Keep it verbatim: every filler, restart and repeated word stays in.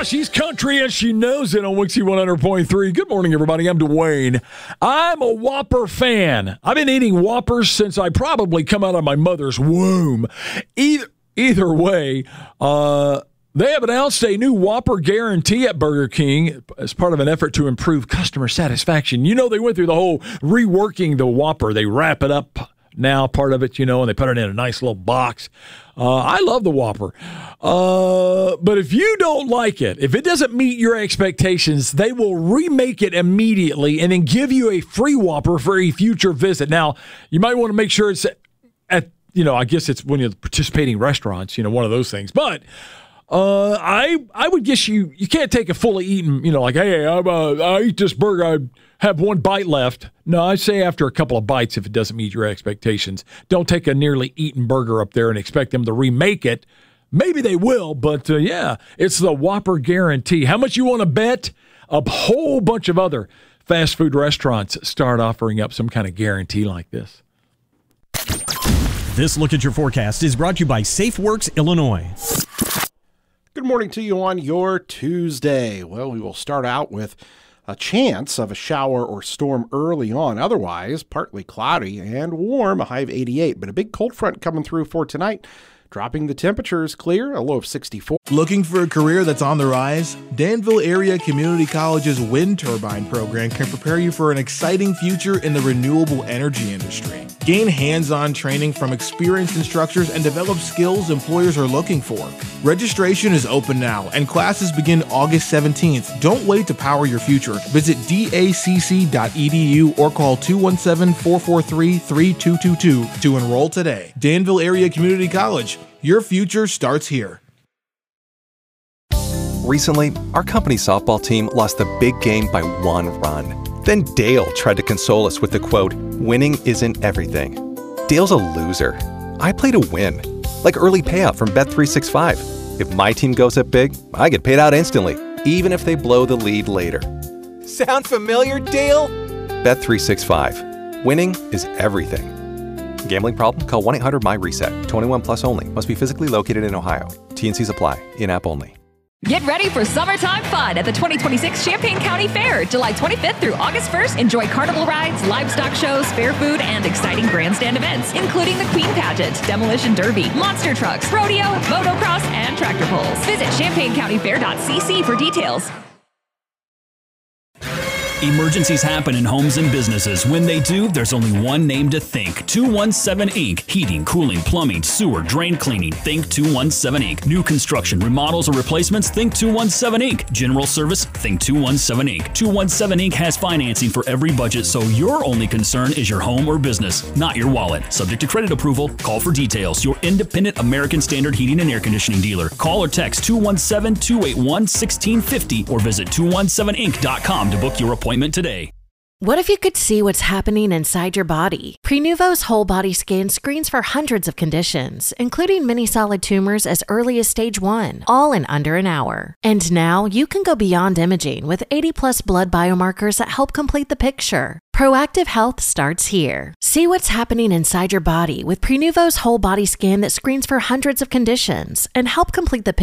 she's country and she knows it on Wixie one hundred point three. Good morning, everybody. I'm Dwayne. I'm a Whopper fan. I've been eating Whoppers since I probably come out of my mother's womb. Either, either way, uh, they have announced a new Whopper guarantee at Burger King as part of an effort to improve customer satisfaction. You know, they went through the whole reworking the Whopper. They wrap it up now, part of it, you know, and they put it in a nice little box. Uh, I love the Whopper. Uh, but if you don't like it, if it doesn't meet your expectations, they will remake it immediately and then give you a free Whopper for a future visit. Now, you might want to make sure it's at, you know, I guess it's when you're participating restaurants, you know, one of those things. But uh, I I would guess you, you can't take a fully eaten, you know, like, hey, I'm, uh, I eat this burger, I have one bite left. No, I say after a couple of bites if it doesn't meet your expectations. Don't take a nearly eaten burger up there and expect them to remake it. Maybe they will, but uh, yeah, it's the Whopper guarantee. How much you want to bet? A whole bunch of other fast food restaurants start offering up some kind of guarantee like this. This Look at Your Forecast is brought to you by SafeWorks Illinois. Good morning to you on your Tuesday. Well, we will start out with a chance of a shower or storm early on. Otherwise, partly cloudy and warm, a high of eighty-eight. But a big cold front coming through for tonight, dropping the temperatures clear, a low of sixty-four. Looking for a career that's on the rise? Danville Area Community College's wind turbine program can prepare you for an exciting future in the renewable energy industry. Gain hands-on training from experienced instructors and develop skills employers are looking for. Registration is open now, and classes begin August seventeenth. Don't wait to power your future. Visit D A C C dot E D U or call two one seven, four four three, three two two two to enroll today. Danville Area Community College. Your future starts here. Recently, our company's softball team lost the big game by one run. Then Dale tried to console us with the quote, "Winning isn't everything." Dale's a loser. I play to win. Like early payout from Bet three sixty-five. If my team goes up big, I get paid out instantly, even if they blow the lead later. Sound familiar, Dale? Bet three sixty-five. Winning is everything. Gambling problem? Call one eight hundred M Y reset. twenty-one plus only. Must be physically located in Ohio. T and Cs apply. In-app only. Get ready for summertime fun at the twenty twenty-six Champaign County Fair, July twenty-fifth through August first. Enjoy carnival rides, livestock shows, fair food, and exciting grandstand events, including the Queen Pageant, Demolition Derby, monster trucks, rodeo, motocross, and tractor pulls. Visit champaign county fair dot c c for details. Emergencies happen in homes and businesses. When they do, there's only one name to think. two one seven Incorporated. Heating, cooling, plumbing, sewer, drain cleaning. Think two one seven Incorporated. New construction, remodels, or replacements? Think two one seven Incorporated. General service? Think two one seven Incorporated. two one seven Incorporated has financing for every budget, so your only concern is your home or business, not your wallet. Subject to credit approval. Call for details. Your independent American Standard Heating and Air Conditioning dealer. Call or text two one seven, two eight one, one six five zero or visit two one seven inc dot com to book your appointment today. What if you could see what's happening inside your body? Prenuvo's whole body scan screens for hundreds of conditions, including many solid tumors as early as stage one, all in under an hour. And now you can go beyond imaging with eighty plus blood biomarkers that help complete the picture. Proactive health starts here. See what's happening inside your body with Prenuvo's whole body scan that screens for hundreds of conditions and help complete the picture.